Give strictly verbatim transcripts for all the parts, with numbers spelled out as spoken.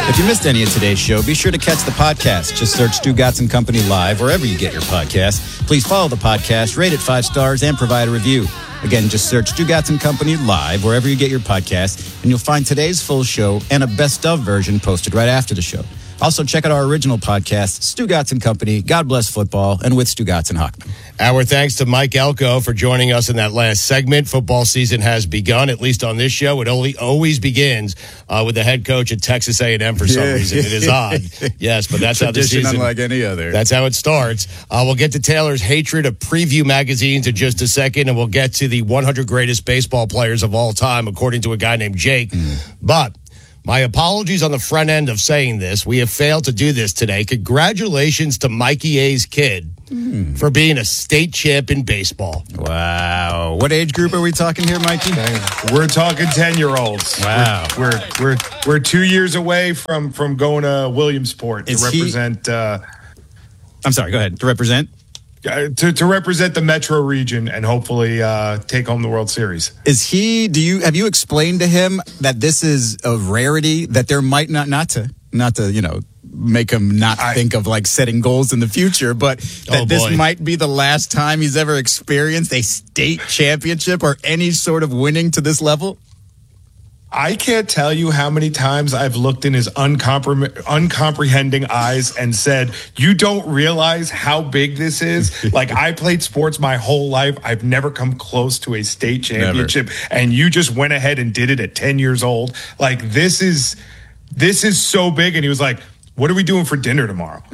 If you missed any of today's show, be sure to catch the podcast. Just search Stugotz and Company Live wherever you get your podcast. Please follow the podcast, rate it five stars, and provide a review. Again, just search Stugotz and Company Live wherever you get your podcast, and you'll find today's full show and a best of version posted right after the show. Also, check out our original podcast, Stugotz and Company, God Bless Football, and with Stugotz and Hochman. Our thanks to Mike Elko for joining us in that last segment. Football season has begun, at least on this show. It only always begins uh, with the head coach at Texas A and M for some yeah. reason. It is odd. Yes, but that's how the season, unlike any other. That's how it starts. Uh, we'll get to Taylor's hatred of preview magazines in just a second, and we'll get to the one hundred greatest baseball players of all time, according to a guy named Jake. Mm. But my apologies on the front end of saying this. We have failed to do this today. Congratulations to Mikey A's kid mm. for being a state champ in baseball. Wow. What age group are we talking here, Mikey? We're talking ten-year-olds. Wow. We're we're we're, we're two years away from, from going to Williamsport Is to represent. He, uh, I'm sorry. Go ahead. To represent. Uh, to, to represent the metro region and hopefully uh, take home the World Series. Is he, do you, have you explained to him that this is a rarity, that there might not, not to, not to, you know, make him not I, think of like setting goals in the future, but that oh this might be the last time he's ever experienced a state championship or any sort of winning to this level? I can't tell you how many times I've looked in his uncompre- uncomprehending eyes and said, you don't realize how big this is? Like, I played sports my whole life. I've never come close to a state championship. Never. And you just went ahead and did it at ten years old. Like, this is, this is so big. And he was like, what are we doing for dinner tomorrow?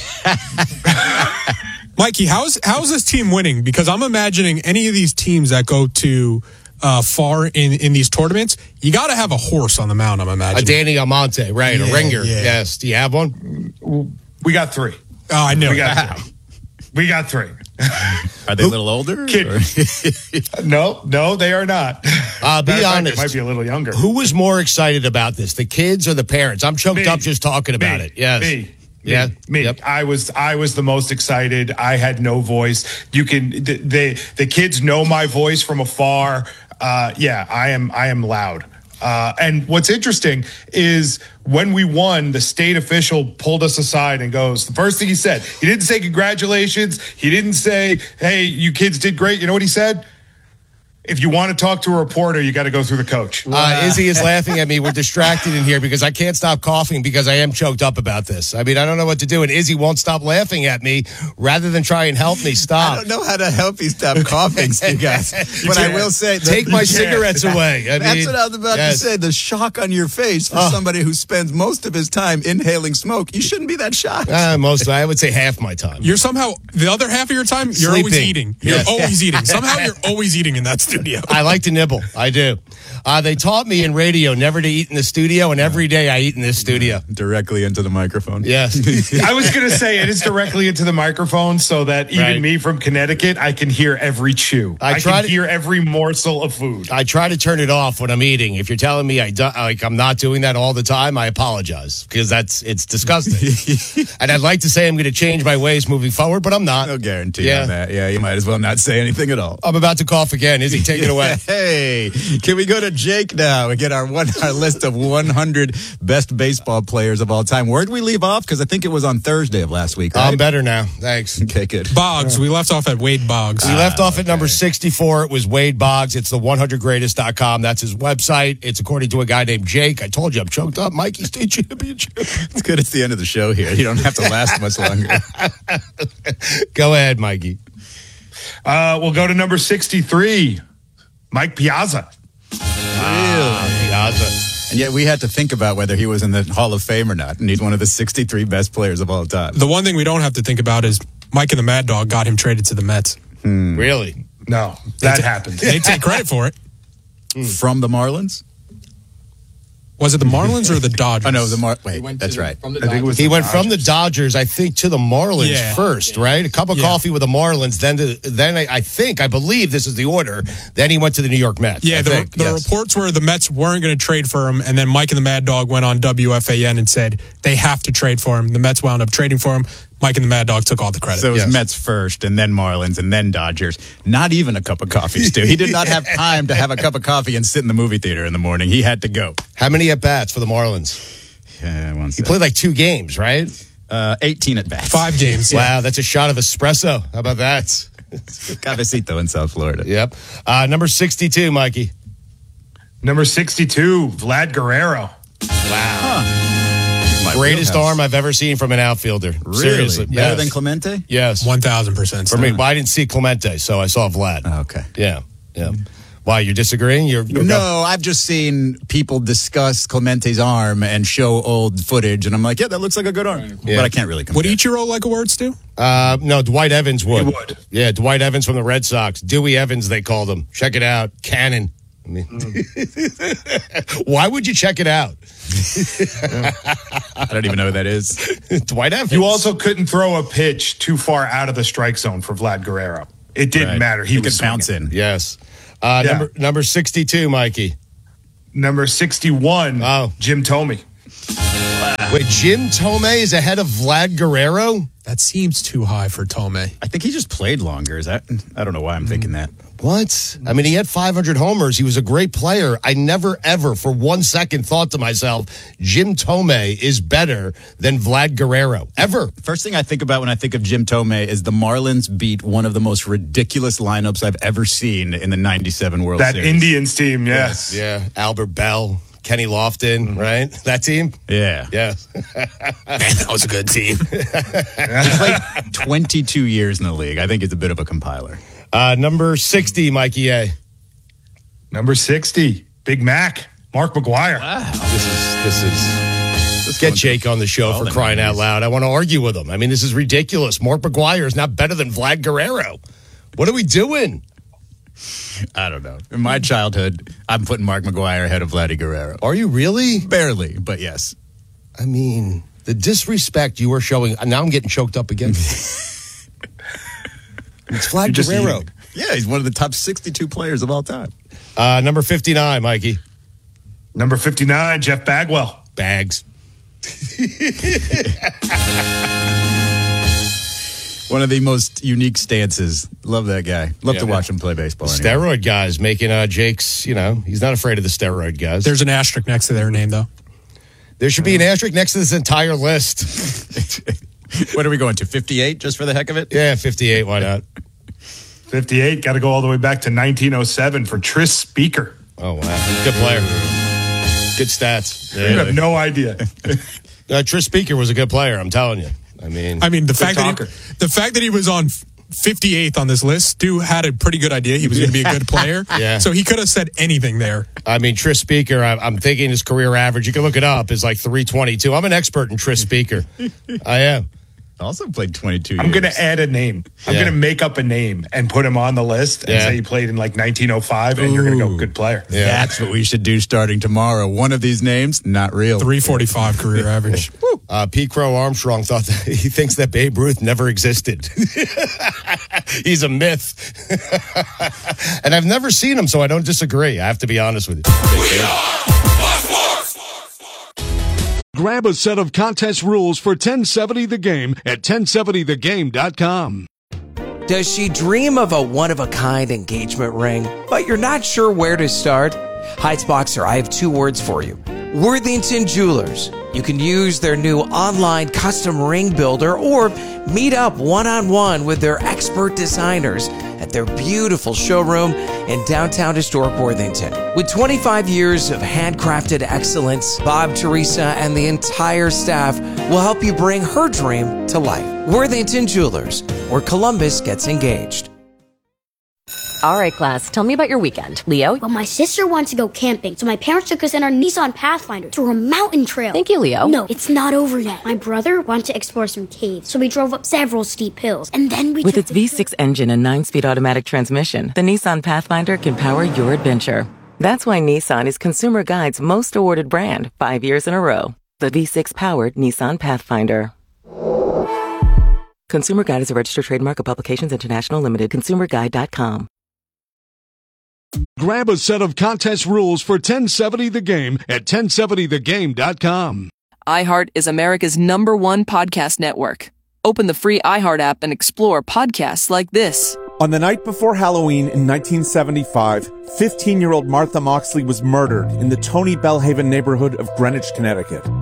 Mikey, how's, how's this team winning? Because I'm imagining any of these teams that go to Uh, far in, in these tournaments, you got to have a horse on the mound, I'm imagining. A Danny Almonte, right, yeah, a ringer. Yeah. Yes. Do you have one? We got three. Oh, I know. We got three. We got three. Are they a little older? no, no, they are not. Uh, be honest. They might be a little younger. Who was more excited about this, the kids or the parents? I'm choked me, up just talking about me, it. Yes. Me. Yeah, me. Yep. I was I was the most excited. I had no voice. You can the the, the kids know my voice from afar. Uh, yeah, I am I am loud. Uh, and what's interesting is when we won, the state official pulled us aside and goes, the first thing he said, he didn't say congratulations. He didn't say, hey, you kids did great. You know what he said? If you want to talk to a reporter, you got to go through the coach. Uh, Izzy is laughing at me. We're distracted in here because I can't stop coughing because I am choked up about this. I mean, I don't know what to do. And Izzy won't stop laughing at me rather than try and help me stop. I don't know how to help you stop coughing, you guys. But I will say, the, take my cigarettes away. I That's mean, what I was about yes. to say. The shock on your face for oh. somebody who spends most of his time inhaling smoke. You shouldn't be that shocked. Uh, most, I would say half my time. You're somehow, the other half of your time, you're Sleeping. always eating. You're yes. always eating. Somehow you're always eating in that studio. I like to nibble. I do. Uh, they taught me in radio never to eat in the studio, and every day I eat in this studio. Directly into the microphone. Yes. I was going to say it is directly into the microphone so that even right. me from Connecticut, I can hear every chew. I, I try can to, hear every morsel of food. I try to turn it off when I'm eating. If you're telling me I do, like I'm not doing that all the time, I apologize because that's it's disgusting. And I'd like to say I'm going to change my ways moving forward, but I'm not. No guarantee yeah. on that. Yeah, you might as well not say anything at all. I'm about to cough again. Izzy, take it away. Hey, can we go to Jake now and get our one our list of one hundred best baseball players of all time? Where'd we leave off? Because I think it was on Thursday of last week, right? I'm better now. Thanks. Okay, good. Boggs. We left off at Wade Boggs. We ah, left off at okay. number sixty-four. It was Wade Boggs. It's the one hundred greatest dot com. That's his website. It's according to a guy named Jake. I told you I'm choked up. Mikey State Championship. It's good. It's the end of the show here. You don't have to last much longer. Go ahead, Mikey. Uh, we'll go to number sixty-three. Mike Piazza. Ah, Piazza. And yet we had to think about whether he was in the Hall of Fame or not. And he's one of the sixty-three best players of all time. The one thing we don't have to think about is Mike and the Mad Dog got him traded to the Mets. Hmm. Really? No, that they t- happened. They take credit for it. From the Marlins? Was it the Marlins or the Dodgers? Oh, no, the Mar- Wait, that's the, right. I think it was he went Dodgers. from the Dodgers, I think, to the Marlins yeah. first, right? A cup of yeah. coffee with the Marlins, then to, then I, I think, I believe this is the order. Then he went to the New York Mets. Yeah, I the, think. the yes. reports were the Mets weren't going to trade for him, and then Mike and the Mad Dog went on W F A N and said they have to trade for him. The Mets wound up trading for him. Mike and the Mad Dog took all the credit. So it was yes. Mets first, and then Marlins, and then Dodgers. Not even a cup of coffee, Stu. He did not have time to have a cup of coffee and sit in the movie theater in the morning. He had to go. How many at-bats for the Marlins? Yeah, one He sec. played like two games, right? Uh, eighteen at bats. Five games. Yeah. Wow, that's a shot of espresso. How about that? Cafecito in South Florida. Yep. Uh, number sixty-two, Mikey. Number sixty-two, Vlad Guerrero. My Greatest wheelhouse. arm I've ever seen from an outfielder. Really? Seriously. Better Yes. than Clemente? Yes. one thousand percent. For me, well, I didn't see Clemente, so I saw Vlad. Oh, okay. Yeah. Yeah. Why, you're disagreeing? You're, you're No, I've just seen people discuss Clemente's arm and show old footage, and I'm like, yeah, that looks like a good arm. Yeah. But I can't really compare. Would Ichiro like awards too? Uh, no, Dwight Evans would. He would. Yeah, Dwight Evans from the Red Sox. Dewey Evans, they called him. Check it out. Cannon. I mean, why would you check it out? I don't even know who that is. Dwight Evans. You also couldn't throw a pitch too far out of the strike zone for Vlad Guerrero. It didn't Right. matter. He, He was could bounce swinging. in. Yes. Uh, Yeah. Number number sixty-two, Mikey. Number sixty-one, Oh. Jim Thome. Wait, Jim Thome is ahead of Vlad Guerrero? That seems too high for Tome. I think he just played longer. Is that? I don't know why I'm thinking that. What? I mean, he had five hundred homers. He was a great player. I never, ever, for one second, thought to myself, Jim Thome is better than Vlad Guerrero. Ever. First thing I think about when I think of Jim Thome is the Marlins beat one of the most ridiculous lineups I've ever seen in the ninety-seven World That Series. Indians team, yes. Yeah. Albert Bell, Kenny Lofton, right? That team? Yeah. Yeah. Man, that was a good team. He played twenty-two years in the league. I think he's a bit of a compiler. Uh, number sixty, Mikey A. Number sixty, Big Mac, Mark McGuire. This is, this is. Let's get Jake on the show all for the crying out nineties. loud. I want to argue with him. I mean, this is ridiculous. Mark McGuire is not better than Vlad Guerrero. What are we doing? I don't know. In my childhood, I'm putting Mark McGuire ahead of Vladdy Guerrero. Are you really? Barely, but yes. I mean, the disrespect you are showing. Now I'm getting choked up again. It's Vlad just Guerrero. eating. Yeah, he's one of the top sixty-two players of all time. Uh, number fifty-nine, Mikey. Number fifty-nine, Jeff Bagwell. Bags. One of the most unique stances. Love that guy. Love Yeah, to man. watch him play baseball. anyway. Steroid guys making uh, Jake's, you know, he's not afraid of the steroid guys. There's an asterisk next to their name, though. there should be an asterisk next to this entire list. What are we going to? fifty-eight just for the heck of it? Yeah, fifty-eight, why not? fifty-eight, got to go all the way back to nineteen oh seven for Tris Speaker. Oh, wow. Good player. Good stats. You have no idea. Uh, Tris Speaker was a good player, I'm telling you. I mean, I mean, the fact that talker. he, the fact that he was on fifty-eighth on this list, Stu had a pretty good idea he was going to be a good player. Yeah. So he could have said anything there. I mean, Tris Speaker, I, I'm thinking his career average, you can look it up, is like three twenty-two. I'm an expert in Tris Speaker. I am. Also played twenty-two I'm years. going to add a name. I'm Yeah. going to make up a name and put him on the list and Yeah. say he played in like nineteen oh five, and you're going to go Ooh. good player. Yeah. That's what we should do starting tomorrow. One of these names, not real. three forty-five career average. Uh, Pete Crow Armstrong thought that he thinks that Babe Ruth never existed. He's a myth. And I've never seen him, so I don't disagree. I have to be honest with you. Grab a set of contest rules for ten seventy The Game at ten seventy the game dot com. Does she dream of a one-of-a-kind engagement ring, but you're not sure where to start? Heights Boxer, I have two words for you. Worthington Jewelers. You can use their new online custom ring builder or meet up one-on-one with their expert designers at their beautiful showroom in downtown historic Worthington. With twenty-five years of handcrafted excellence, Bob, Teresa, and the entire staff will help you bring her dream to life. Worthington Jewelers, where Columbus gets engaged. All right, class, tell me about your weekend. Leo? Well, my sister wants to go camping, so my parents took us in our Nissan Pathfinder through a mountain trail. Thank you, Leo. No, it's not over yet. My brother wanted to explore some caves, so we drove up several steep hills, and then we With took its the V six engine and nine-speed automatic transmission, the Nissan Pathfinder can power your adventure. That's why Nissan is Consumer Guide's most awarded brand five years in a row. The V six-powered Nissan Pathfinder. Consumer Guide is a registered trademark of Publications International Limited. consumer guide dot com. Grab a set of contest rules for ten seventy The Game at ten seventy the game dot com. iHeart is America's number one podcast network. Open the free iHeart app and explore podcasts like this. On the night before Halloween in nineteen seventy-five, fifteen-year-old Martha Moxley was murdered in the Tony Bellhaven neighborhood of Greenwich, Connecticut.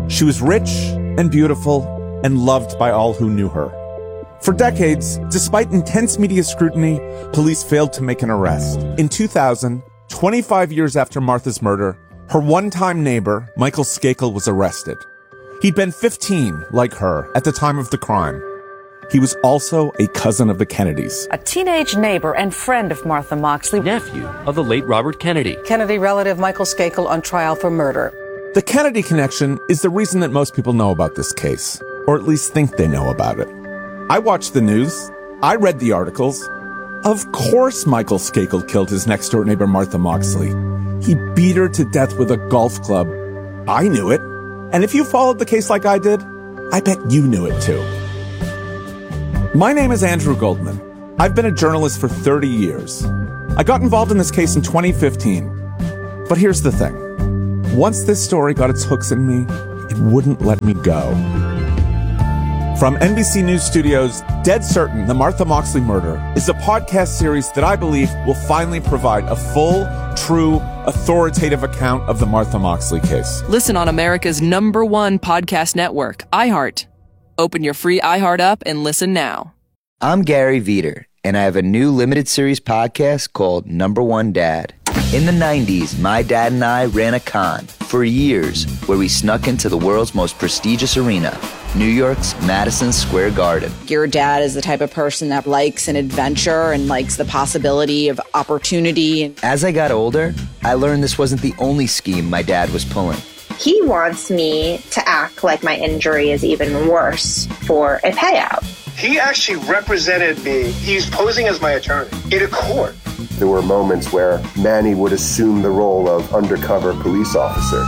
She was rich and beautiful and loved by all who knew her. For decades, despite intense media scrutiny, police failed to make an arrest. In two thousand, twenty-five years after Martha's murder, her one-time neighbor, Michael Skakel, was arrested. He'd been fifteen, like her, at the time of the crime. He was also a cousin of the Kennedys. A teenage neighbor and friend of Martha Moxley. Nephew of the late Robert Kennedy. Kennedy relative Michael Skakel on trial for murder. The Kennedy connection is the reason that most people know about this case, or at least think they know about it. I watched the news. I read the articles. Of course Michael Skakel killed his next-door neighbor Martha Moxley. He beat her to death with a golf club. I knew it. And if you followed the case like I did, I bet you knew it too. My name is Andrew Goldman. I've been a journalist for thirty years. I got involved in this case in twenty fifteen. But here's the thing. Once this story got its hooks in me, it wouldn't let me go. From N B C News Studios, Dead Certain, The Martha Moxley Murder is a podcast series that I believe will finally provide a full, true, authoritative account of the Martha Moxley case. Listen on America's number one podcast network, iHeart. Open your free iHeart app and listen now. I'm Gary Veter, and I have a new limited series podcast called Number One Dad. In the nineties, my dad and I ran a con for years where we snuck into the world's most prestigious arena, New York's Madison Square Garden. Your dad is the type of person that likes an adventure and likes the possibility of opportunity. As I got older, I learned this wasn't the only scheme my dad was pulling. He wants me to act like my injury is even worse for a payout. He actually represented me. He's posing as my attorney in a court. There were moments where Manny would assume the role of undercover police officer.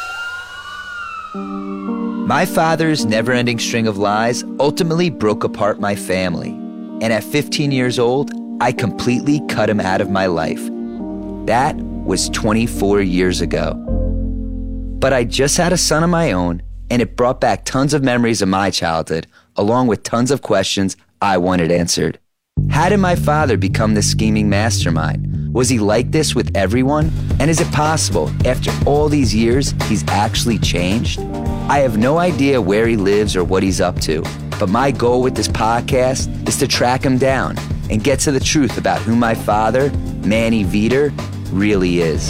My father's never-ending string of lies ultimately broke apart my family. And at fifteen years old, I completely cut him out of my life. That was twenty-four years ago. But I just had a son of my own, and it brought back tons of memories of my childhood, along with tons of questions I wanted answered. How did my father become this scheming mastermind? Was he like this with everyone? And is it possible, after all these years, he's actually changed? I have no idea where he lives or what he's up to, but my goal with this podcast is to track him down and get to the truth about who my father, Manny Veter, really is.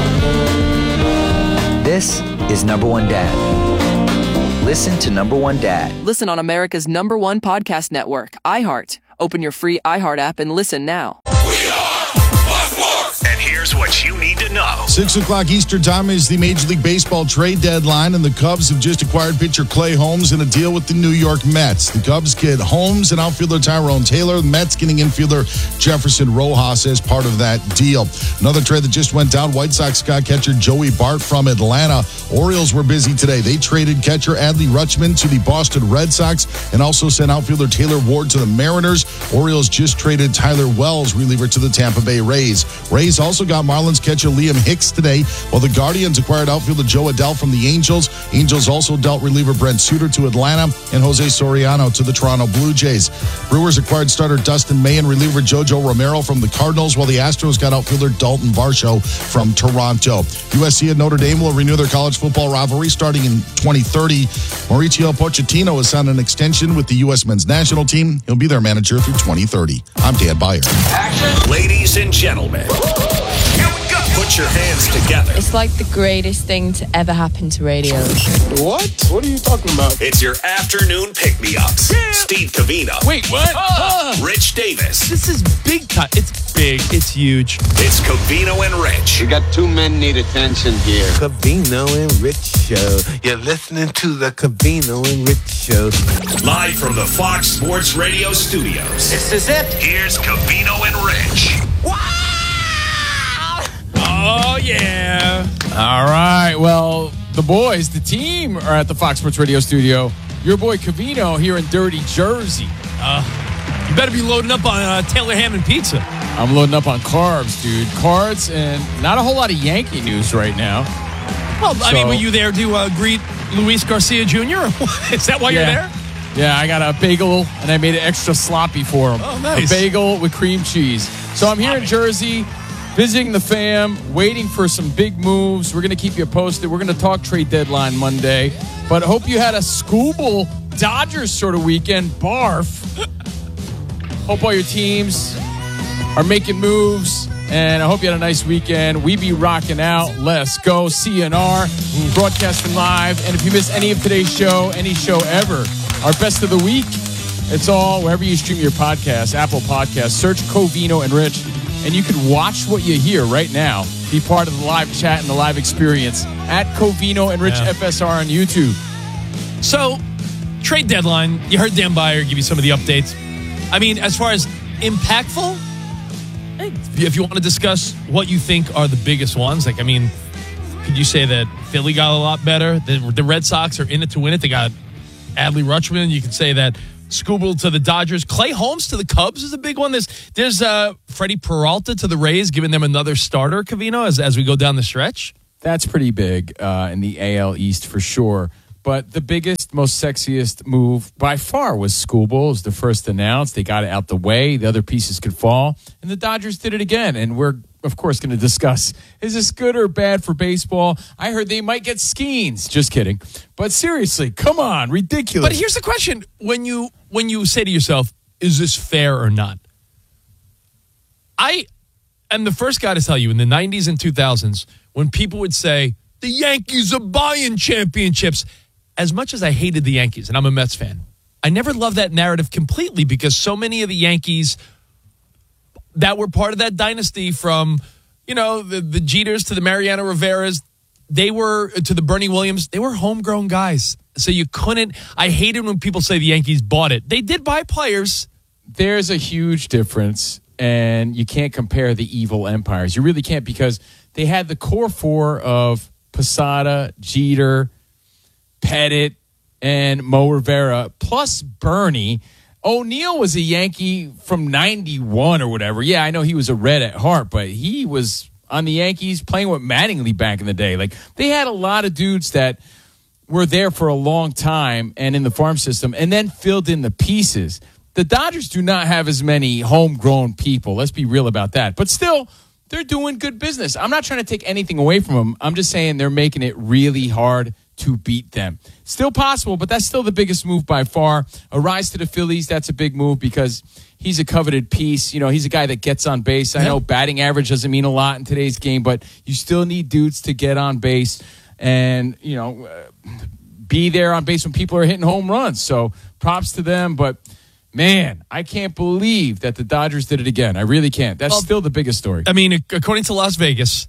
This is Number One Dad. Listen to Number One Dad. Listen on America's number one podcast network, iHeart. Open your free iHeart app and listen now. And here's what you need to know. Six o'clock Eastern time is the Major League Baseball trade deadline, and the Cubs have just acquired pitcher Clay Holmes in a deal with the New York Mets. The Cubs get Holmes and outfielder Tyrone Taylor. The Mets getting infielder Jefferson Rojas as part of that deal. Another trade that just went down, White Sox got catcher Joey Bart from Atlanta. Orioles were busy today. They traded catcher Adley Rutschman to the Boston Red Sox and also sent outfielder Taylor Ward to the Mariners. Orioles just traded Tyler Wells, reliever, to the Tampa Bay Rays. Rays also got Marlins catcher Liam Hicks today, while the Guardians acquired outfielder Joe Adell from the Angels. Angels also dealt reliever Brent Suter to Atlanta and Jose Soriano to the Toronto Blue Jays. Brewers acquired starter Dustin May and reliever Jojo Romero from the Cardinals, while the Astros got outfielder Dalton Varsho from Toronto. U S C and Notre Dame will renew their college football rivalry starting in twenty thirty. Mauricio Pochettino has signed an extension with the U S men's national team. He'll be their manager through twenty thirty. I'm Dan Beyer. Action. Ladies and gentlemen, put your hands together. It's like the greatest thing to ever happen to radio. What? What are you talking about? It's your afternoon pick-me-ups. Yeah. Steve Covino. Wait, what? Uh, Rich Davis. This is big cut. It's big. It's huge. It's Covino and Rich. We got two men need attention here. Covino and Rich Show. You're listening to the Covino and Rich Show. Live from the Fox Sports Radio studios. This is it. Here's Covino and Rich. Wow! Oh, yeah. All right. Well, the boys, the team, are at the Fox Sports Radio studio. Your boy Covino here in dirty Jersey. Uh, you better be loading up on uh, Taylor Ham and pizza. I'm loading up on carbs, dude. Cards and not a whole lot of Yankee news right now. Well, I so, mean, were you there to uh, greet Luis Garcia Junior? Is that why yeah. you're there? Yeah, I got a bagel, and I made it extra sloppy for him. Oh, nice. A bagel with cream cheese. So I'm here in Jersey. visiting the fam, waiting for some big moves. We're going to keep you posted. We're going to talk trade deadline Monday. But I hope you had a Scooble Dodgers sort of weekend. Barf. Hope all your teams are making moves. And I hope you had a nice weekend. We be rocking out. Let's go. C N R, broadcasting live. And if you missed any of today's show, any show ever, our best of the week, it's all wherever you stream your podcast, Apple Podcasts. Search Covino and Rich, and you can watch what you hear right now. Be part of the live chat and the live experience at Covino and Rich Yeah. F S R on YouTube. So, trade deadline. You heard Dan Beyer give you some of the updates. I mean, as far as impactful, if you want to discuss what you think are the biggest ones, like, I mean, could you say that Philly got a lot better? The, the Red Sox are in it to win it. They got Adley Rutschman. You could say that Scooble to the Dodgers. Clay Holmes to the Cubs is a big one. There's, there's uh, Freddie Peralta to the Rays, giving them another starter, Covino, as, as we go down the stretch. That's pretty big uh, in the A L East for sure. But the biggest, most sexiest move by far was Scooble. It was the first announced. They got it out the way. The other pieces could fall. And the Dodgers did it again. And we're, of course, going to discuss, is this good or bad for baseball? I heard they might get Skeens. Just kidding. But seriously, come on. Ridiculous. But here's the question. When you when you say to yourself, is this fair or not? I am the first guy to tell you in the nineties and two thousands, when people would say, the Yankees are buying championships, as much as I hated the Yankees, and I'm a Mets fan, I never loved that narrative completely because so many of the Yankees that were part of that dynasty, from, you know, the, the Jeters to the Mariano Riveras, they were, to the Bernie Williams, they were homegrown guys. So you couldn't, I hated when people say the Yankees bought it. They did buy players. There's a huge difference, and you can't compare the evil empires. You really can't, because they had the core four of Posada, Jeter, Pettit, and Mo Rivera, plus Bernie. O'Neill was a Yankee from ninety-one or whatever. Yeah, I know he was a Red at heart, but he was on the Yankees playing with Mattingly back in the day. Like, they had a lot of dudes that were there for a long time and in the farm system and then filled in the pieces. The Dodgers do not have as many homegrown people. Let's be real about that. But still, they're doing good business. I'm not trying to take anything away from them. I'm just saying they're making it really hard to beat them. Still possible, but that's still the biggest move by far. A rise to the Phillies, that's a big move because he's a coveted piece. You know, he's a guy that gets on base. I know batting average doesn't mean a lot in today's game, but you still need dudes to get on base and, you know, uh, be there on base when people are hitting home runs. So props to them, but man, I can't believe that the Dodgers did it again. I really can't. That's well, still the biggest story. I mean, according to Las Vegas,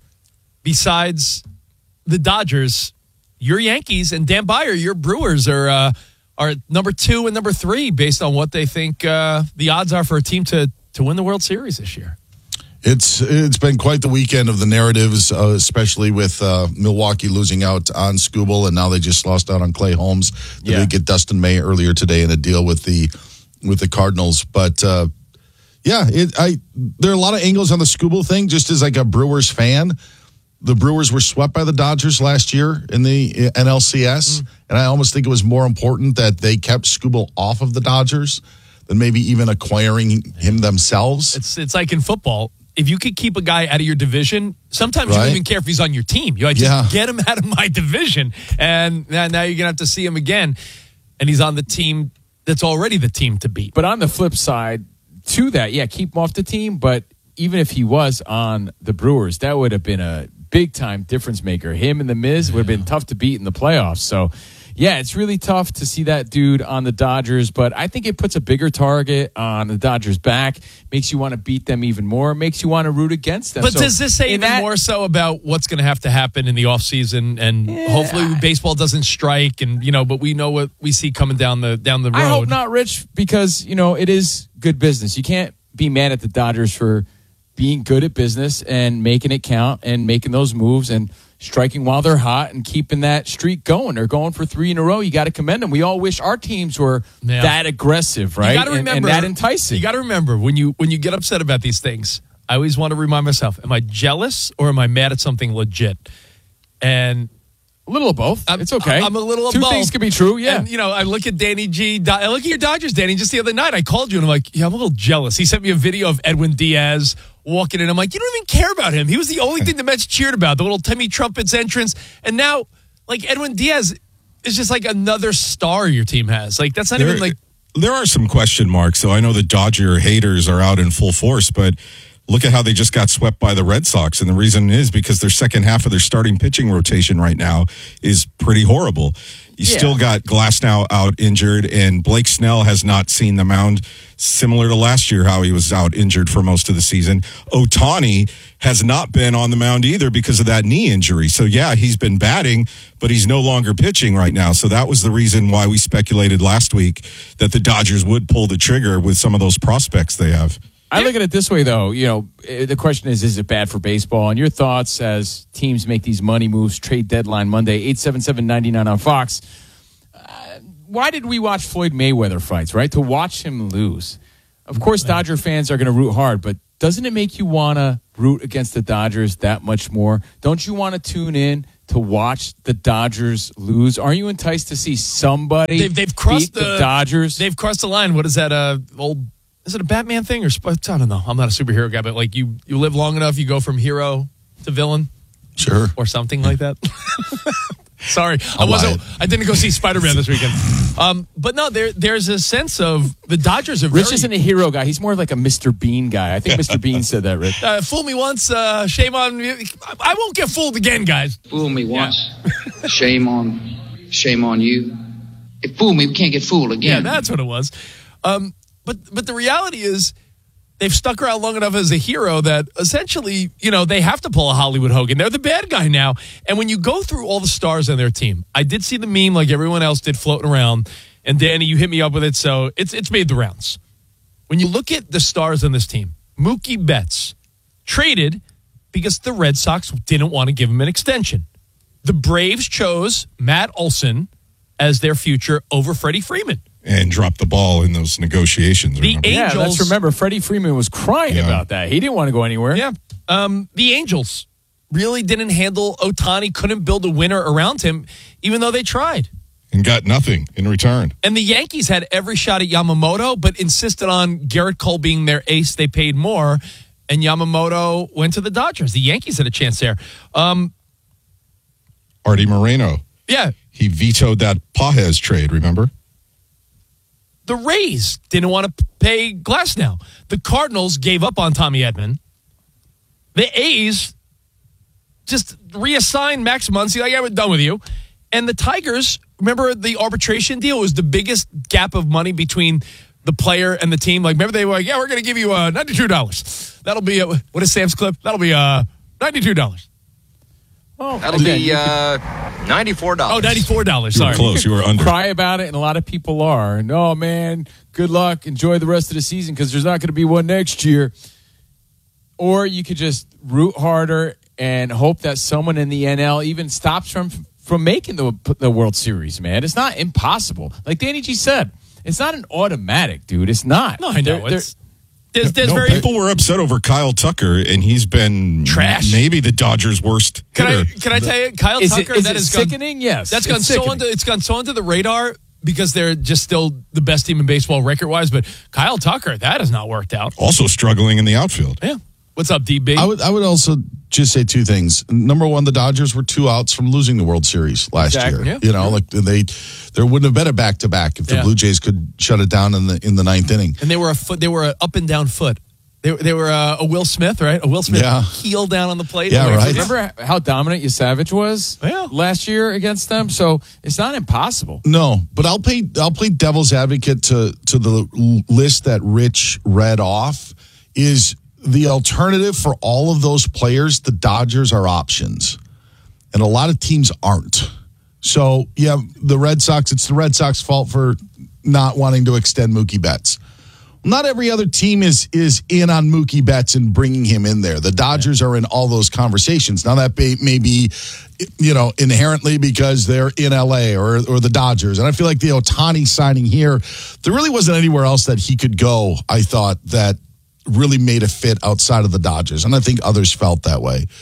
besides the Dodgers, your Yankees and Dan Beyer, your Brewers are uh, are number two and number three based on what they think uh, the odds are for a team to to win the World Series this year. It's it's been quite the weekend of the narratives, uh, especially with uh, Milwaukee losing out on Scooble, and now they just lost out on Clay Holmes. They Yeah. did get Dustin May earlier today in a deal with the with the Cardinals, but uh, yeah, it, I there are a lot of angles on the Scooble thing. Just as like a Brewers fan, the Brewers were swept by the Dodgers last year in the N L C S, mm. and I almost think it was more important that they kept Scooble off of the Dodgers than maybe even acquiring him themselves. It's it's like in football. If you could keep a guy out of your division, sometimes Right. you don't even care if he's on your team. You like, just Yeah. get him out of my division. And now now you're going to have to see him again. And he's on the team that's already the team to beat. But on the flip side to that, yeah, keep him off the team. But even if he was on the Brewers, that would have been a big-time difference maker. Him and the Miz would have been tough to beat in the playoffs. So, yeah, it's really tough to see that dude on the Dodgers. But I think it puts a bigger target on the Dodgers' back, makes you want to beat them even more, makes you want to root against them. But So does this say in even that- more so about what's going to have to happen in the offseason? And hopefully baseball doesn't strike. And, you know, but we know what we see coming down the down the road. I hope not, Rich, because, you know, it is good business. You can't be mad at the Dodgers for being good at business and making it count and making those moves and striking while they're hot and keeping that streak going. They're going for three in a row. You got to commend them. We all wish our teams were Yeah. that aggressive, right? You got to And- remember and, that enticing. You got to remember when you when you get upset about these things. I always want to remind myself: am I jealous or am I mad at something legit? And A little of both. I'm, it's okay. I'm a little of Two both. things can be true, yeah. And, you know, I look at Danny G. I look at your Dodgers, Danny. Just the other night, I called you, and I'm like, yeah, I'm a little jealous. He sent me a video of Edwin Diaz walking in. I'm like, you don't even care about him. He was the only thing the Mets cheered about, the little Timmy Trumpets entrance. And now, like, Edwin Diaz is just like another star your team has. Like, that's not there, even like... There are some question marks, so I know the Dodger haters are out in full force, but look at how they just got swept by the Red Sox, and the reason is because their second half of their starting pitching rotation right now is pretty horrible. You Yeah. still got Glasnow out injured, and Blake Snell has not seen the mound, similar to last year, how he was out injured for most of the season. Ohtani has not been on the mound either because of that knee injury. So, yeah, he's been batting, but he's no longer pitching right now. So that was the reason why we speculated last week that the Dodgers would pull the trigger with some of those prospects they have. I look at it this way, though. You know, eh, the question is, is it bad for baseball? And your thoughts as teams make these money moves, trade deadline Monday, eight seven seven, nine nine on Fox. Uh, why did we watch Floyd Mayweather fights, right? To watch him lose. Of course, Dodger fans are going to root hard, but doesn't it make you want to root against the Dodgers that much more? Don't you want to tune in to watch the Dodgers lose? Aren't you enticed to see somebody They've, they've crossed beat the, the Dodgers? They've crossed the line. What is that, uh, old... Is it a Batman thing or I don't know. I'm not a superhero guy, but like you, you live long enough, you go from hero to villain, sure, or something like that. Sorry, I wasn't. I didn't go see Spider-Man this weekend. Um, but no, there there's a sense of the Dodgers are. Rich very, isn't a hero guy. He's more like a Mister Bean guy. I think Mister Bean said that, Rich. Uh, fool me once, uh, shame on you. I won't get fooled again, guys. Fool me once, yeah. shame on, shame on you. If fool me, we can't get fooled again. Yeah, that's what it was. Um, But but the reality is they've stuck around long enough as a hero that essentially, you know, they have to pull a Hollywood Hogan. They're the bad guy now. And when you go through all the stars on their team, I did see the meme like everyone else did floating around. And Danny, you hit me up with it, so it's it's made the rounds. When you look at the stars on this team, Mookie Betts traded because the Red Sox didn't want to give him an extension. The Braves chose Matt Olson as their future over Freddie Freeman. And dropped the ball in those negotiations. The remember? Angels. Yeah, let's remember, Freddie Freeman was crying Yeah. about that. He didn't want to go anywhere. Yeah. Um, the Angels really didn't handle Ohtani, couldn't build a winner around him, even though they tried. And got nothing in return. And the Yankees had every shot at Yamamoto, but insisted on Garrett Cole being their ace. They paid more, and Yamamoto went to the Dodgers. The Yankees had a chance there. Um, Artie Moreno. Yeah. He vetoed that Pajes trade, remember? The Rays didn't want to pay Glasnow. The Cardinals gave up on Tommy Edman. The A's just reassigned Max Muncy, like, yeah, we're done with you. And the Tigers, remember the arbitration deal was the biggest gap of money between the player and the team. Like, remember they were like, yeah, we're going to give you uh, ninety-two dollars. That'll be, uh, what is Sam's clip? That'll be uh, ninety-two dollars. Oh, That'll again, be uh, ninety-four dollars. Oh, ninety-four dollars. You were Sorry. close. You were under. Cry about it, and a lot of people are. No, man, good luck. Enjoy the rest of the season because there's not going to be one next year. Or you could just root harder and hope that someone in the N L even stops from from making the the World Series, man. It's not impossible. Like Danny G said, it's not an automatic, dude. It's not. No, I know. They're- It's, there's, there's no, very, people were upset over Kyle Tucker, and he's been Trash. maybe the Dodgers' worst Can hitter. I can I tell you, Kyle Is it- Tucker? is that it has gone- sickening? Yes, that's it's gone so sickening. under. It's gone so under the radar because they're just still the best team in baseball record wise. But Kyle Tucker, that has not worked out. Also struggling in the outfield. Yeah. What's up, D B? I would I would also just say two things. Number one, the Dodgers were two outs from losing the World Series last Exactly, year. yeah. You know, like they there wouldn't have been a back to back if the Yeah. Blue Jays could shut it down in the in the ninth inning. And they were a foot. They were an up and down foot. They, they were uh, a Will Smith, right? A Will Smith Yeah. heel down on the plate. Yeah, Away from right. the- Remember how dominant Yasavage was Yeah. last year against them? So it's not impossible. No, but I'll play I'll play devil's advocate to to the l- list that Rich read off. Is the alternative for all of those players, the Dodgers are options. And a lot of teams aren't. So, yeah, the Red Sox, it's the Red Sox fault for not wanting to extend Mookie Betts. Not every other team is is in on Mookie Betts and bringing him in there. The Dodgers are in all those conversations. Now, that may, may be, you know, inherently because they're in L A or, or the Dodgers. And I feel like the Ohtani signing here, there really wasn't anywhere else that he could go, I thought, that really made a fit outside of the Dodgers. And I think others felt that way.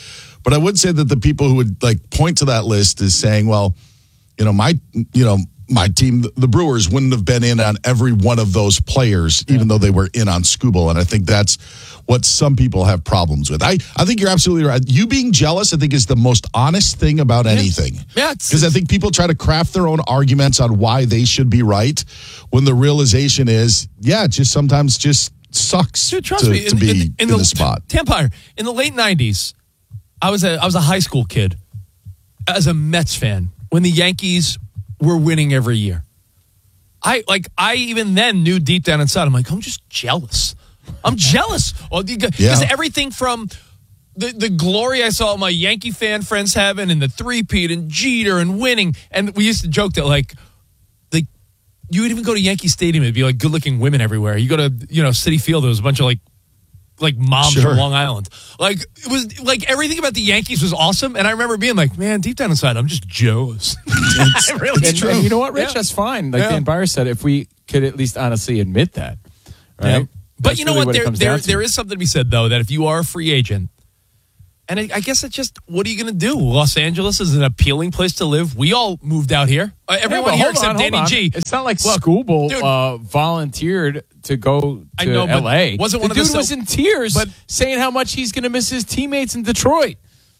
But I would say that the people who would like point to that list is saying, well, you know, my, you know, my team, the Brewers, wouldn't have been in on every one of those players, even though they were in on Skubal. And I think that's what some people have problems with. I, I think you're absolutely right. You being jealous, I think, is the most honest thing about anything. Yeah, because I think people try to craft their own arguments on why they should be right, when the realization is, yeah, it just sometimes just sucks Dude, trust to, me, to in, be in, in, in the, the spot. Empire in the late nineties, I was a I was a high school kid as a Mets fan when the Yankees were winning every year. I like I even then knew deep down inside, I'm like, I'm just jealous. I'm jealous. Well, because Yeah. everything from the, the glory I saw my Yankee fan friends having and the three-peat and Jeter and winning. And we used to joke that, like, like you would even go to Yankee Stadium, it'd be like good-looking women everywhere. You go to, you know, Citi Field, there was a bunch of, like, like moms Sure. from Long Island. Like, it was like everything about the Yankees was awesome. And I remember being like, man, deep down inside, I'm just jealous. It's, really and, true. and you know what, Rich? Yeah. That's fine. Like Yeah. Dan Byer said, if we could at least honestly admit that, right? Yeah. But That's you know really what? it There, comes there, down to. there is something to be said, though, that if you are a free agent, and I, I guess it's just, what are you going to do? Los Angeles is an appealing place to live. We all moved out here. Uh, Yeah, everyone but here hold except on, hold Danny on. G. It's not like Look, Skubal dude. uh, volunteered to go to I know, but L A. wasn't the one of the dude so- was in tears, but- saying how much he's going to miss his teammates in Detroit.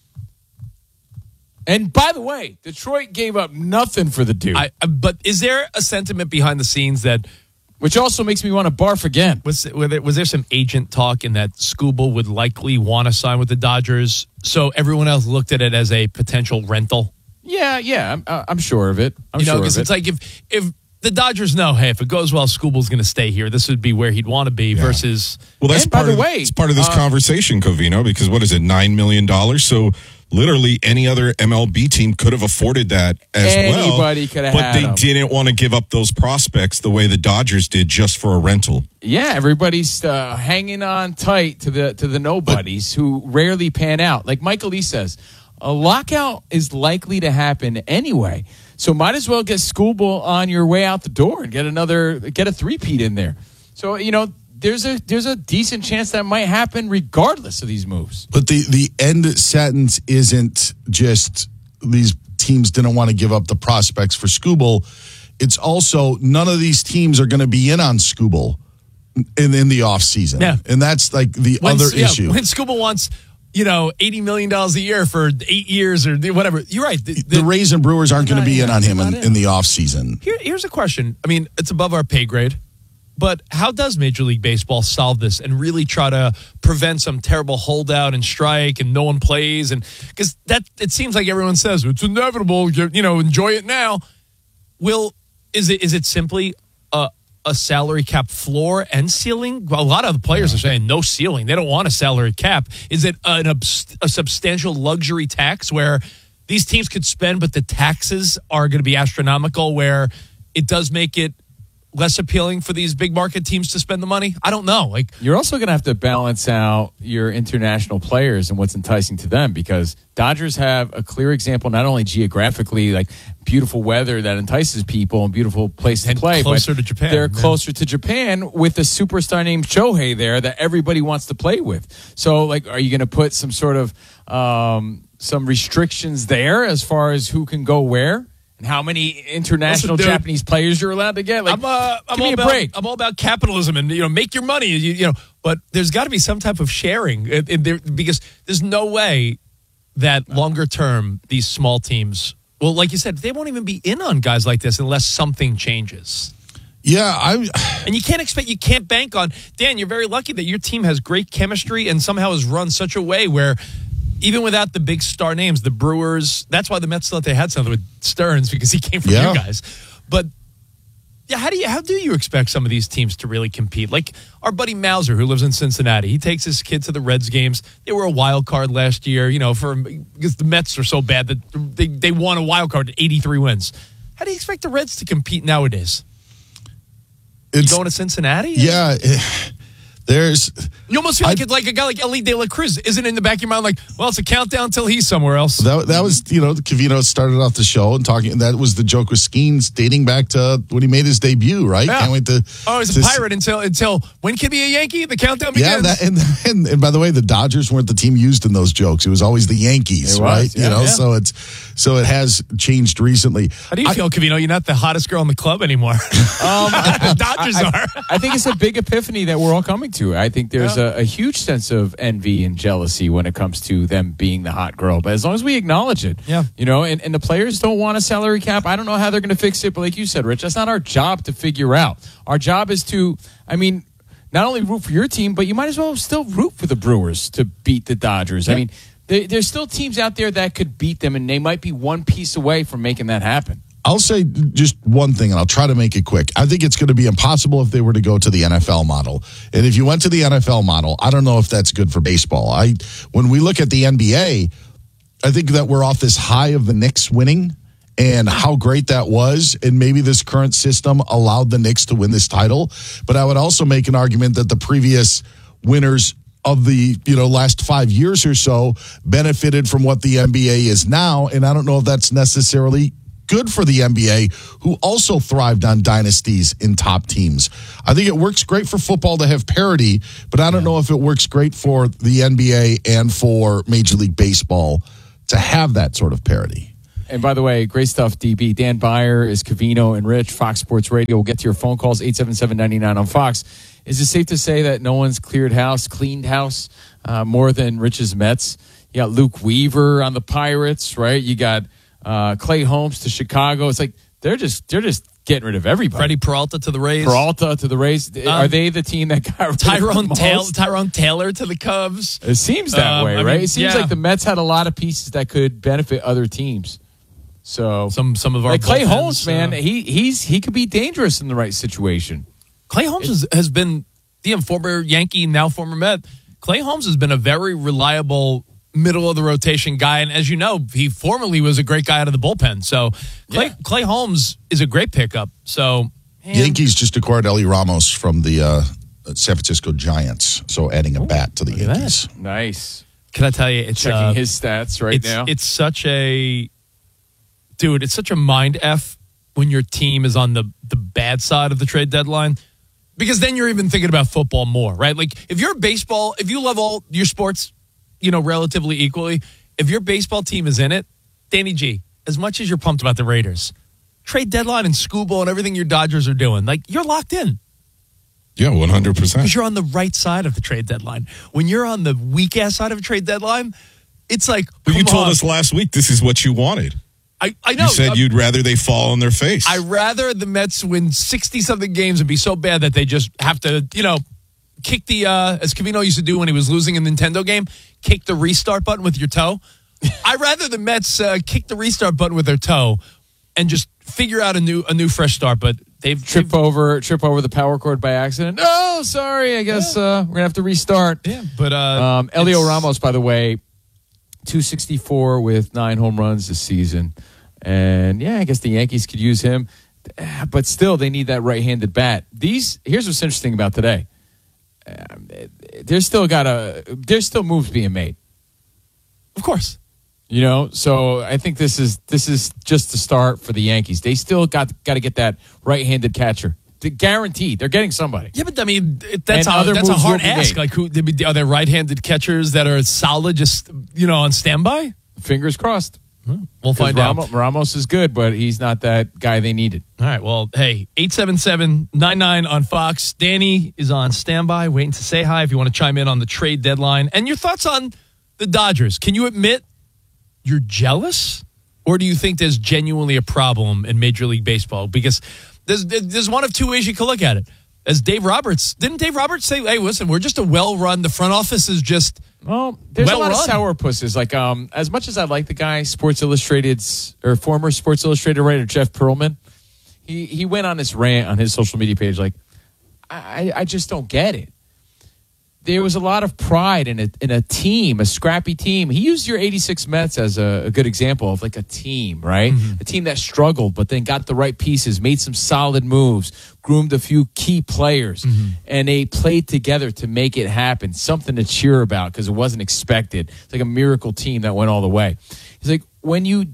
And by the way, Detroit gave up nothing for the dude, I, uh, but is there a sentiment behind the scenes that which also makes me want to barf again. was was there, was there some agent talk in that Skubal would likely want to sign with the Dodgers, so everyone else looked at it as a potential rental? Yeah, yeah, I'm, uh, I'm sure of it. I'm you know, sure because of it's it. like if if the Dodgers know, hey, if it goes well, Skubal's going to stay here. This would be where he'd want to be. Versus, Well, that's And by part the of, way, it's part of this uh, conversation, Covino, because what is it, nine million dollars? So literally any other M L B team could have afforded that as well. Anybody could have But had they them. didn't want to give up those prospects the way the Dodgers did just for a rental. Yeah, everybody's uh, hanging on tight to the to the nobodies who rarely pan out. Like Michael Lee says, a lockout is likely to happen anyway. So might as well get Skubal on your way out the door and get another get a three-peat in there. So, you know, there's a there's a decent chance that might happen regardless of these moves. But the, the end sentence isn't just these teams didn't want to give up the prospects for Skubal. It's also none of these teams are going to be in on Skubal in, in the offseason. Yeah. And that's like the when, other yeah, issue. when Skubal wants, you know, eighty million dollars a year for eight years or whatever. You're right. The, the Rays and Brewers aren't going to be in on him in, in. in the offseason. Here, here's a question. I mean, it's above our pay grade, but how does Major League Baseball solve this and really try to prevent some terrible holdout and strike and no one plays? And because that it seems like everyone says it's inevitable. You, you know, enjoy it now. Will is it is it simply a a salary cap floor and ceiling? Well, a lot of the players are saying no ceiling. They don't want a salary cap. Is it an obs- a substantial luxury tax where these teams could spend, but the taxes are going to be astronomical, where it does make it less appealing for these big market teams to spend the money? I don't know. Like, You're also going to have to balance out your international players and what's enticing to them, because Dodgers have a clear example, not only geographically, like beautiful weather that entices people and beautiful place to And play, closer but to Japan, they're yeah. closer to Japan with a superstar named Shohei there that everybody wants to play with. So, like, are you going to put some sort of um, some restrictions there as far as who can go where? And how many international Listen, dude, Japanese players you're allowed to get? Like, I'm, uh, I'm give me all a about, break. I'm all about capitalism and, you know, make your money, you, you know, but there's got to be some type of sharing it, it, there, because there's no way that longer term these small teams, well, like you said, they won't even be in on guys like this unless something changes. Yeah, I And you can't expect, you can't bank on, Dan, you're very lucky that your team has great chemistry and somehow has run such a way where even without the big star names, the Brewers, that's why the Mets thought they had something with Stearns, because he came from Yeah. you guys. But yeah, how do you how do you expect some of these teams to really compete? Like our buddy Mauser, who lives in Cincinnati, he takes his kid to the Reds games. They were a wild card last year, you know, for because the Mets are so bad that they, they won a wild card at eighty-three wins. How do you expect the Reds to compete nowadays? It's You going to Cincinnati? Yeah. it- There's you almost feel like I, it's like a guy like Ellie De La Cruz isn't in the back of your mind like, well, it's a countdown till he's somewhere else. That, that was, you know, Covino started off the show and talking, and that was the joke with Skeens dating back to when he made his debut, right? Yeah. Can't wait to. Oh, he's a pirate until until when can he be a Yankee? The countdown begins. Yeah, that, and, and and by the way, the Dodgers weren't the team used in those jokes. It was always the Yankees, was, right? yeah, you know, yeah. so it's so it has changed recently. How do you I, feel, Covino? You're not the hottest girl in the club anymore. Um, the Dodgers I, are. I think it's a big epiphany that we're all coming to. I think there's yeah. a, a huge sense of envy and jealousy when it comes to them being the hot girl. But as long as we acknowledge it, yeah. you know, and, and the players don't want a salary cap. I don't know how they're going to fix it, but like you said, Rich, that's not our job to figure out. Our job is to, I mean, not only root for your team, but you might as well still root for the Brewers to beat the Dodgers. Yeah. I mean, they, there's still teams out there that could beat them, and they might be one piece away from making that happen. I'll say just one thing, and I'll try to make it quick. I think it's going to be impossible if they were to go to the N F L model. And if you went to the N F L model, I don't know if that's good for baseball. I when we look at the N B A, I think that we're off this high of the Knicks winning and how great that was. And maybe this current system allowed the Knicks to win this title. But I would also make an argument that the previous winners of the, you know, last five years or so benefited from what the N B A is now. And I don't know if that's necessarily good for the N B A, who also thrived on dynasties in top teams. I think it works great for football to have parity, but I don't yeah. know if it works great for the N B A and for Major League Baseball to have that sort of parity. And by the way, great stuff, D B. Dan Byer is Covino and Rich, Fox Sports Radio. We'll get to your phone calls, eight seven seven, nine nine on Fox. Is it safe to say that no one's cleared house, cleaned house uh, more than Rich's Mets? You got Luke Weaver on the Pirates, right? You got Uh, Clay Holmes to Chicago. It's like they're just they're just getting rid of everybody. Freddie Peralta to the Rays. Peralta to the Rays. Um, Are they the team that got rid Tyrone of Taylor? Tyrone Taylor to the Cubs. It seems that um, way, right? I mean, it seems yeah. like the Mets had a lot of pieces that could benefit other teams. So some some of our like Clay bullpens, Holmes, man, uh, he he's he could be dangerous in the right situation. Clay Holmes has, has been the former Yankee, now former Met. Clay Holmes has been a very reliable middle of the rotation guy, and as you know, he formerly was a great guy out of the bullpen. So Clay, yeah. Clay Holmes is a great pickup. So man. Yankees just acquired Ellie Ramos from the uh, San Francisco Giants, so adding a Ooh, bat to the Yankees. Nice. Can I tell you? It's checking uh, his stats right it's, now. It's such a dude. It's such a mind f when your team is on the the bad side of the trade deadline. Because then you're even thinking about football more, right? Like if you're baseball, if you love all your sports, you know, relatively equally. If your baseball team is in it, Danny G, as much as you're pumped about the Raiders, trade deadline and school ball and everything your Dodgers are doing, like you're locked in. Yeah, one hundred percent. Because you're on the right side of the trade deadline. When you're on the weak ass side of a trade deadline, it's like. But you told on. us last week this is what you wanted. I, I know. You said I'm, you'd rather they fall on their face. I'd rather the Mets win sixty-something games and be so bad that they just have to, you know, kick the, uh, as Covino used to do when he was losing a Nintendo game, kick the restart button with your toe. I'd rather the Mets uh, kick the restart button with their toe and just figure out a new a new fresh start. But they've trip they've, over trip over the power cord by accident. Oh, sorry. I guess yeah. uh, we're gonna have to restart. Yeah, but uh, um, Elio Ramos, by the way, two sixty-four with nine home runs this season, and yeah, I guess the Yankees could use him, but still they need that right-handed bat. These here's what's interesting about today. Um, there's still got a there's still moves being made, of course. You know, so I think this is this is just the start for the Yankees. They still got got to get that right-handed catcher. They're guaranteed, they're getting somebody. Yeah, but I mean, that's a, that's a hard ask. Like, who are there right-handed catchers that are solid, just you know, on standby? Fingers crossed. We'll find Ramos, out. Ramos is good, but he's not that guy they needed. All right. Well, hey, eight seven seven, nine nine on Fox. Danny is on standby, waiting to say hi if you want to chime in on the trade deadline. And your thoughts on the Dodgers. Can you admit you're jealous? Or do you think there's genuinely a problem in Major League Baseball? Because there's, there's one of two ways you can look at it. As Dave Roberts, didn't Dave Roberts say, hey, listen, we're just a well-run, the front office is just Well, there's well a lot run. of sour pusses. Like, um, as much as I like the guy, Sports Illustrated's, or former Sports Illustrated writer, Jeff Pearlman, he, he went on this rant on his social media page, like, I, I just don't get it. there was a lot of pride in a, in a team, a scrappy team. He used your eighty-six Mets as a, a good example of like a team, right? Mm-hmm. A team that struggled, but then got the right pieces, made some solid moves, groomed a few key players, mm-hmm. and they played together to make it happen. Something to cheer about because it wasn't expected. It's like a miracle team that went all the way. He's like, when you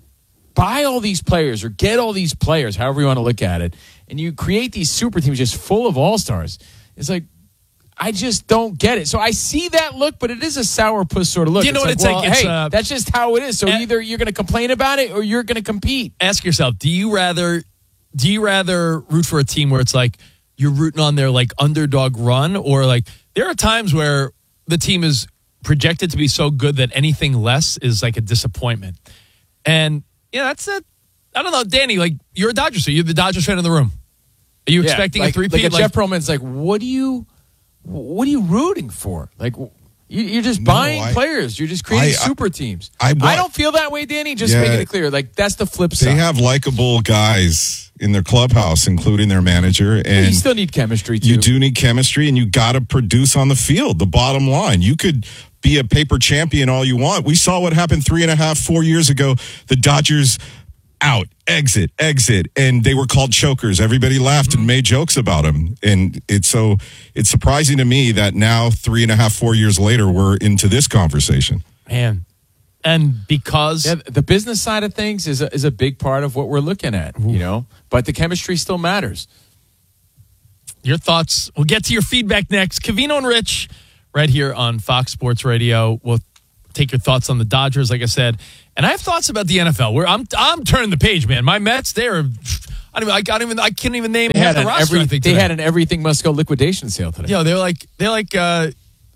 buy all these players or get all these players, however you want to look at it, and you create these super teams just full of all-stars, it's like, I just don't get it. So I see that look, but it is a sourpuss sort of look. You know it's what like, it's well, like? It's, hey, uh, that's just how it is. So uh, either you're going to complain about it or you're going to compete. Ask yourself, do you rather do you rather root for a team where it's like you're rooting on their like underdog run, or like there are times where the team is projected to be so good that anything less is like a disappointment. And yeah, that's it. I don't know, Danny, like you're a Dodgers, so you're the Dodgers fan in the room. Are you Yeah, expecting like, a three-peat? Like a like, Jeff Pearlman's like, what do you what are you rooting for? Like you, you're just No, buying I- players. You're just creating I- I- super teams. I I, want- don't feel that way, Danny. Just Yeah. making it clear. Like that's the flip They side. have likable guys in their clubhouse, including their manager, and you still need chemistry too. you do need chemistry, and you got to produce on the field. The bottom line, you could be a paper champion all you want. We saw what happened three and a half, four years ago. The Dodgers out, exit, exit, and they were called chokers. Everybody laughed and made jokes about them, and it's so it's surprising to me that now, three and a half, four years later, we're into this conversation. Man, and because Yeah, the business side of things is a, is a big part of what we're looking at, you know. But the chemistry still matters. your thoughts, we'll get to your feedback next. Covino and Rich, right here on Fox Sports Radio. We'll take your thoughts on the Dodgers, like I said, and I have thoughts about the N F L. Where I'm, I'm turning the page, man. My Mets, they're, I don't even, I can't even, I can't even name They half had, the an roster. every, I think they today. had an everything must go liquidation sale today. Yeah, they're like, they're like, uh,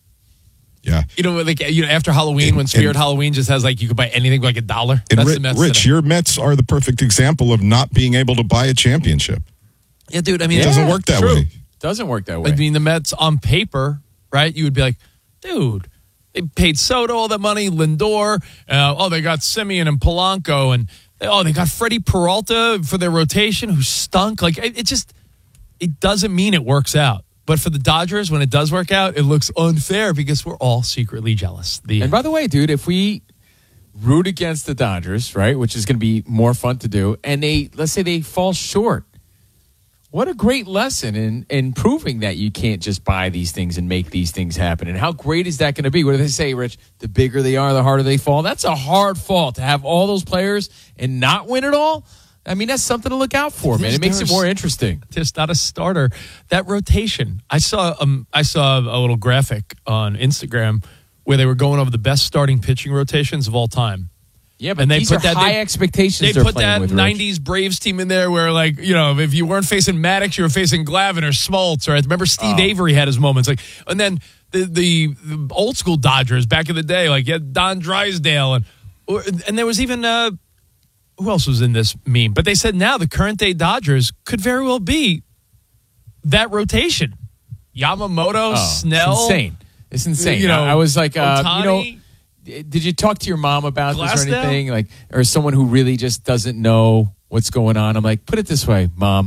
Yeah. you know, like you know, after Halloween, And- when Spirit and- Halloween just has like you could buy anything for like a dollar. And That's Ri- the Mets. Rich, today. your Mets are the perfect example of not being able to buy a championship. Yeah, dude. I mean, It doesn't work that true. way. Doesn't work that way. I mean, the Mets on paper, right? You would be like, dude, they paid Soto all that money, Lindor. Uh, oh, they got Simeon and Polanco, and oh, they got Freddie Peralta for their rotation, who stunk. Like it, it just, it doesn't mean it works out. But for the Dodgers, when it does work out, it looks unfair because we're all secretly jealous. The And by the way, dude, if we root against the Dodgers, right, which is going to be more fun to do, and they, let's say they fall short, what a great lesson in, in proving that you can't just buy these things and make these things happen. And how great is that going to be? What do they say, Rich? The bigger they are, the harder they fall. That's a hard fall to have all those players and not win it all. I mean, that's something to look out for, man. It makes it more interesting. Just not a starter. That rotation. I saw um I saw a little graphic on Instagram where they were going over the best starting pitching rotations of all time. Yeah, but And they these put are that- high they- expectations They they're put playing that with, Rich. nineties Braves team in there where, like, you know, if you weren't facing Maddox, you were facing Glavine or Smoltz. Or I remember Steve Oh. Avery had his moments. Like, and then the, the the old school Dodgers back in the day, like you had Don Drysdale, and or, and there was even uh, who else was in this meme? But they said now the current day Dodgers could very well be that rotation. Yamamoto, Oh, Snell, It's insane. It's insane. You know, I was like, uh, you know, Ohtani. did you talk to your mom about this or Glasnow? anything? Like, or someone who really just doesn't know what's going on? I'm like, put it this way, Mom.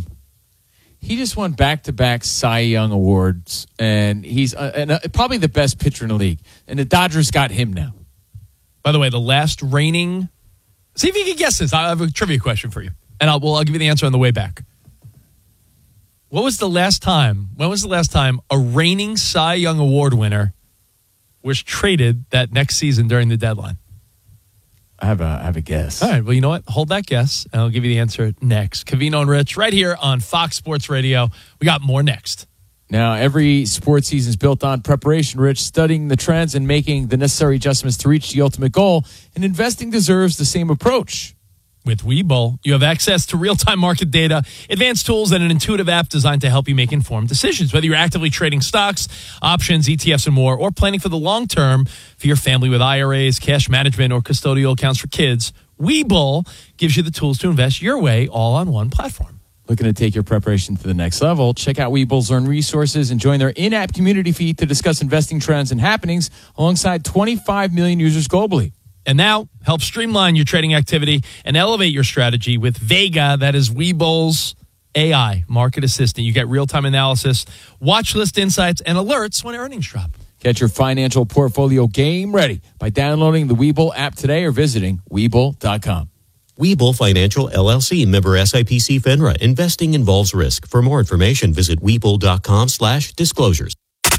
He just won back-to-back Cy Young awards, and he's uh, and, uh, probably the best pitcher in the league. And the Dodgers got him now. By the way, the last reigning. See if you can guess this. I have a trivia question for you, and I'll, well, I'll give you the answer on the way back. What was the last time? When was the last time a reigning Cy Young Award winner was traded that next season during the deadline? I have a, I have a guess. All right. Well, you know what? Hold that guess, and I'll give you the answer next. Covino and Rich, right here on Fox Sports Radio. We got more next. Now, every sports season is built on preparation, Rich, studying the trends and making the necessary adjustments to reach the ultimate goal. And investing deserves the same approach. With Webull, you have access to real-time market data, advanced tools, and an intuitive app designed to help you make informed decisions. Whether you're actively trading stocks, options, E T Fs, and more, or planning for the long term for your family with I R As, cash management, or custodial accounts for kids, Webull gives you the tools to invest your way all on one platform. Looking to take your preparation to the next level? Check out Webull's Learn Resources and join their in-app community feed to discuss investing trends and happenings alongside twenty-five million users globally. And now, help streamline your trading activity and elevate your strategy with Vega. That is Webull's A I, Market Assistant. You get real-time analysis, watch list insights, and alerts when earnings drop. Get your financial portfolio game ready by downloading the Webull app today or visiting Webull dot com. Webull Financial, L L C, member S I P C FINRA. Investing involves risk. For more information, visit Webull.com slash disclosures.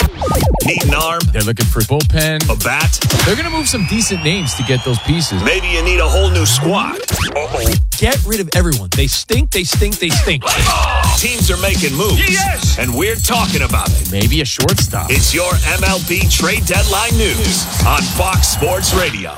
Need an arm? They're looking for bullpen. A bat? They're going to move some decent names to get those pieces. Maybe you need a whole new squad. Uh-oh. Get rid of everyone. They stink, they stink, they stink. Teams are making moves. Yes! And we're talking about it. Maybe a shortstop. It's your M L B trade deadline news on Fox Sports Radio.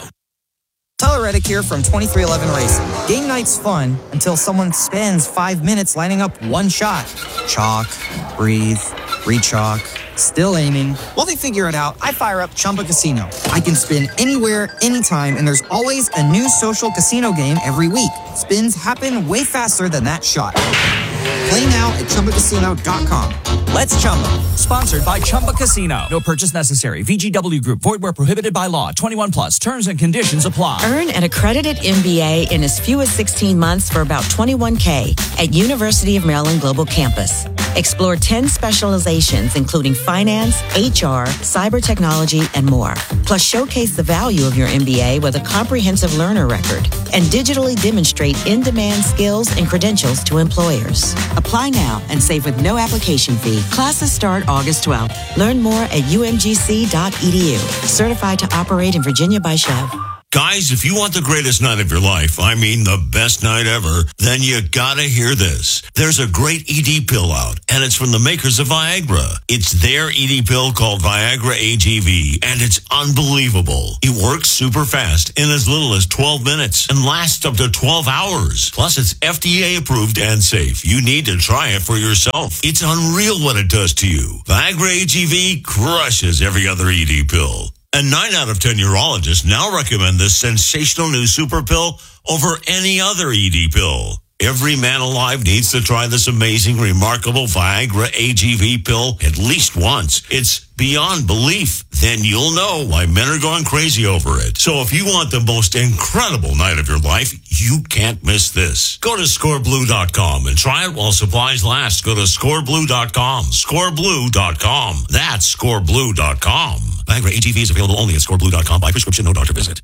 Tyler Reddick here from twenty-three eleven Racing. Game night's fun until someone spends five minutes lining up one shot. Chalk, breathe, re-chalk, still aiming. While they figure it out, I fire up Chumba Casino. I can spin anywhere, anytime, and there's always a new social casino game every week. Spins happen way faster than that shot. Play now at Chumba Casino dot com. Let's Chumba. Sponsored by Chumba Casino. No purchase necessary. V G W Group. Void where prohibited by law. twenty-one plus. Terms and conditions apply. Earn an accredited M B A in as few as sixteen months for about twenty-one K at University of Maryland Global Campus. Explore ten specializations, including finance, H R, cyber technology, and more. Plus, showcase the value of your M B A with a comprehensive learner record and digitally demonstrate in-demand skills and credentials to employers. Apply now and save with no application fee. Classes start August twelfth. Learn more at U M G C dot E D U. Certified to operate in Virginia by Chev. Guys, if you want the greatest night of your life, I mean the best night ever, then you gotta hear this. There's a great E D pill out, and it's from the makers of Viagra. It's their E D pill called Viagra A G V, and it's unbelievable. It works super fast in as little as twelve minutes and lasts up to twelve hours. Plus, it's F D A approved and safe. You need to try it for yourself. It's unreal what it does to you. Viagra A G V crushes every other E D pill. And nine out of ten urologists now recommend this sensational new super pill over any other E D pill. Every man alive needs to try this amazing, remarkable Viagra A G V pill at least once. It's beyond belief. Then you'll know why men are going crazy over it. So if you want the most incredible night of your life, you can't miss this. Go to score blue dot com and try it while supplies last. Go to score blue dot com. score blue dot com. That's score blue dot com. Viagra A G V is available only at score blue dot com by prescription, no doctor visit.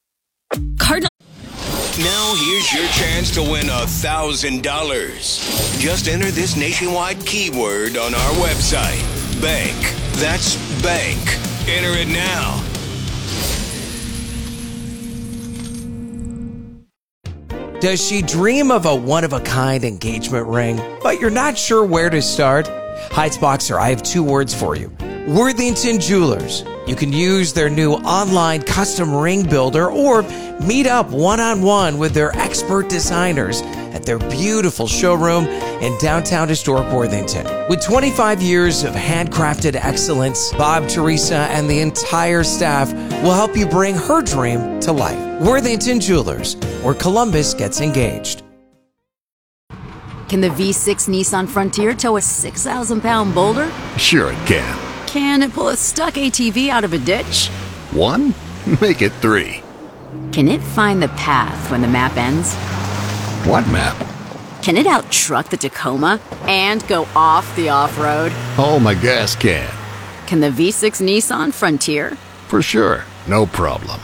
Cardinal. Now here's your chance to win a thousand dollars. Just enter this nationwide keyword on our website. Bank. That's bank. Enter it now. Does she dream of a one-of-a-kind engagement ring, but you're not sure where to start? Heights Boxer, I have two words for you. Worthington Jewelers. You can use their new online custom ring builder or meet up one-on-one with their expert designers at their beautiful showroom in downtown historic Worthington. With twenty-five years of handcrafted excellence, Bob, Teresa, and the entire staff will help you bring her dream to life. Worthington Jewelers, where Columbus gets engaged. Can the V six Nissan Frontier tow a six thousand pound boulder? Sure it can. Can it pull a stuck A T V out of a ditch? One? Make it three. Can it find the path when the map ends? What map? Can it out-truck the Tacoma and go off the off-road? Oh, my gas can. Can the V six Nissan Frontier? For sure. No problem.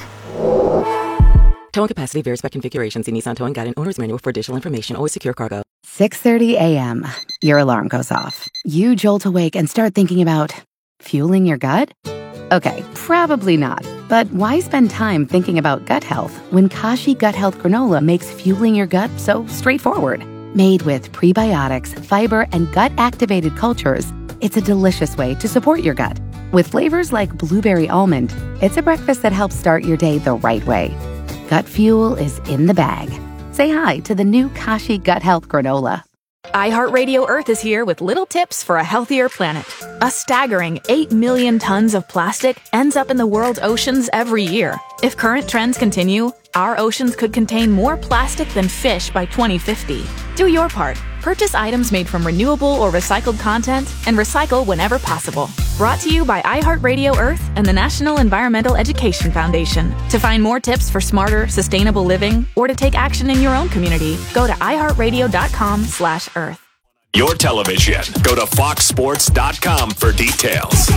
Towing capacity varies by configuration. See Nissan Towing Guide and Owner's Manual for additional information. Always secure cargo. six thirty a.m. Your alarm goes off. You jolt awake and start thinking about fueling your gut? Okay, probably not. But why spend time thinking about gut health when Kashi Gut Health Granola makes fueling your gut so straightforward? Made with prebiotics, fiber, and gut-activated cultures, it's a delicious way to support your gut. With flavors like blueberry almond, it's a breakfast that helps start your day the right way. Gut fuel is in the bag. Say hi to the new Kashi Gut Health Granola. iHeartRadio Earth is here with little tips for a healthier planet. A staggering eight million tons of plastic ends up in the world's oceans every year. If current trends continue, our oceans could contain more plastic than fish by twenty fifty. Do your part. Purchase items made from renewable or recycled content and recycle whenever possible. Brought to you by iHeartRadio Earth and the National Environmental Education Foundation. To find more tips for smarter, sustainable living or to take action in your own community, go to iHeartRadio.com slash Earth. your television. Go to fox sports dot com for details.